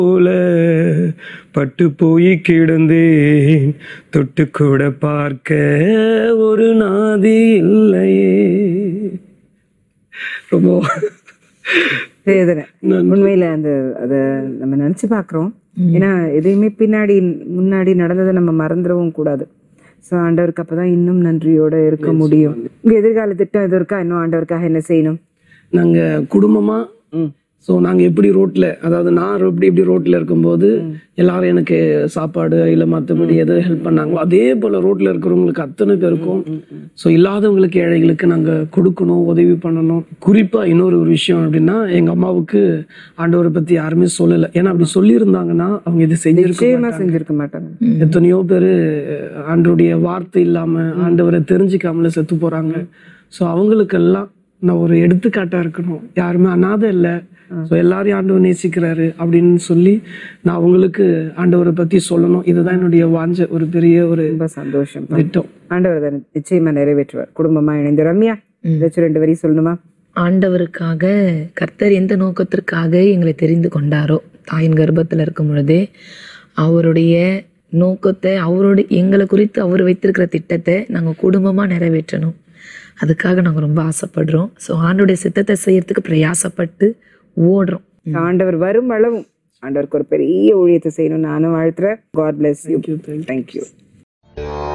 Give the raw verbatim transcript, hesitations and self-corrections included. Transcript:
போல பட்டு போய் கிடந்தேன், தொட்டு கூட பார்க்க ஒரு நாதி இல்லையே. ரொம்ப வேதனை உண்மையில அந்த அதை நம்ம நினைச்சு பாக்குறோம். ஏன்னா எதையுமே பின்னாடி முன்னாடி நடந்ததை நம்ம மறந்துடவும் கூடாது. ஸோ ஆண்டவருக்கு அப்பதான் இன்னும் நன்றியோட இருக்க முடியும். உங்க எதிர்கால திட்டம் எது இருக்கா? இன்னும் ஆண்டவருக்காக என்ன செய்யணும்? நாங்க குடும்பமா ஸோ நாங்கள் எப்படி ரோட்டில், அதாவது நான் எப்படி எப்படி ரோட்டில் இருக்கும்போது எல்லாரும் எனக்கு சாப்பாடு இல்லை மற்றபடி எது ஹெல்ப் பண்ணாங்களோ அதே போல் ரோட்டில் இருக்கிறவங்களுக்கு அத்தனை பேருக்கும், ஸோ இல்லாதவங்களுக்கு ஏழைகளுக்கு நாங்கள் கொடுக்கணும், உதவி பண்ணணும். குறிப்பாக இன்னொரு ஒரு விஷயம் அப்படின்னா, எங்கள் அம்மாவுக்கு ஆண்டவரை பற்றி யாருமே சொல்லலை. ஏன்னா அப்படி சொல்லியிருந்தாங்கன்னா அவங்க இது செஞ்சிருக்க செஞ்சிருக்க மாட்டாங்க. எத்தனையோ பேர் ஆண்டவருடைய வார்த்தை இல்லாமல் ஆண்டவரை தெரிஞ்சுக்காமல செத்து போகிறாங்க. ஸோ அவங்களுக்கெல்லாம் நான் ஒரு எடுத்துக்காட்டாக இருக்கணும். யாருமே அனாதை இல்லை, ஸோ எல்லாரையும் ஆண்டவர் நேசிக்கிறாரு அப்படின்னு சொல்லி நான் அவங்களுக்கு ஆண்டவரை பற்றி சொல்லணும். இதுதான் என்னுடைய வாஞ்ச ஒரு பெரிய ஒரு ரொம்ப சந்தோஷம் திட்டம். ஆண்டவர் அதை நிச்சயமா நிறைவேற்றுவார். குடும்பமா இணைந்து. ரம்யா, ஏதாச்சும் ரெண்டு வரி சொல்லணுமா? ஆண்டவருக்காக, கர்த்தர் எந்த நோக்கத்திற்காக எங்களை தெரிந்து கொண்டாரோ தாயின் கர்ப்பத்தில் இருக்கும் பொழுதே அவருடைய நோக்கத்தை, அவருடைய எங்களை குறித்து அவர் வைத்திருக்கிற திட்டத்தை நாங்கள் குடும்பமாக நிறைவேற்றணும். அதுக்காக நாங்கள் ரொம்ப ஆசைப்படுறோம். ஸோ ஆண்டோடைய சித்தத்தை செய்யறதுக்கு பிரயாசப்பட்டு ஓடுறோம். ஆண்டவர் வரும் அளவும் ஆண்டவருக்கு ஒரு பெரிய ஊழியத்தை செய்யணும் நானும் வாழ்த்துறேன். God bless you. தேங்க்யூ.